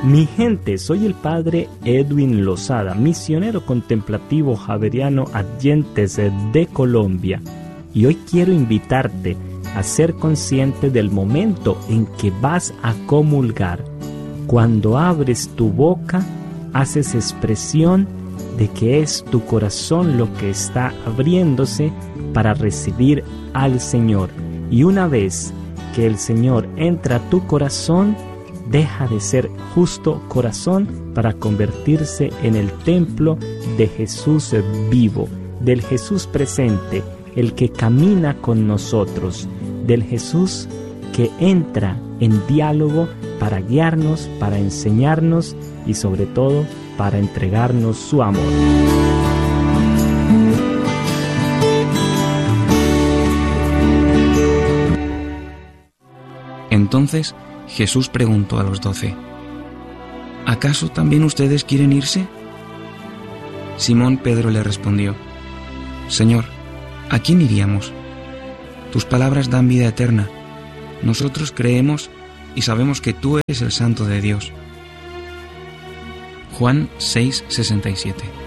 Mi gente, soy el padre Edwin Lozada, misionero contemplativo javeriano Adyentes de Colombia, y hoy quiero invitarte a ser consciente del momento en que vas a comulgar. Cuando abres tu boca, haces expresión de que es tu corazón lo que está abriéndose para recibir al Señor. Y una vez que el Señor entra a tu corazón, deja de ser justo corazón para convertirse en el templo de Jesús vivo, del Jesús presente, el que camina con nosotros, del Jesús que entra en diálogo para guiarnos, para enseñarnos y sobre todo para entregarnos su amor. Entonces Jesús preguntó a los 12: ¿acaso también ustedes quieren irse? Simón Pedro le respondió: Señor, ¿a quién iríamos? Tus palabras dan vida eterna. Nosotros creemos y sabemos que tú eres el Santo de Dios. Juan 6:67.